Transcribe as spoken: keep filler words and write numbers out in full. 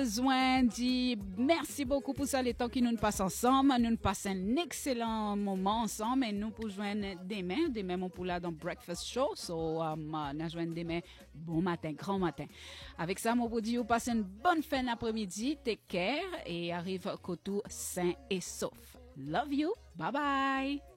besoin de merci beaucoup pour ça, les temps que nous passons ensemble. Nous passons un excellent moment ensemble et nous pour joindre demain. Demain, on pour là dans Breakfast Show. So, um, nous joindre demain bon matin, grand matin. Avec ça, mon vous dit, vous passez une bonne fin d'après-midi. Take care et arrive Kotou sain et sauf. Love you. Bye bye.